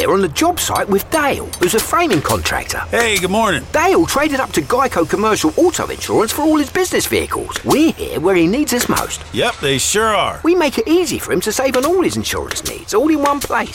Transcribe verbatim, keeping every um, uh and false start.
there on the job site with Dale, who's a framing contractor. Hey, good morning. Dale traded up to Geico Commercial Auto Insurance for all his business vehicles. We're here where he needs us most. Yep, they sure are. We make it easy for him to save on all his insurance needs, all in one place.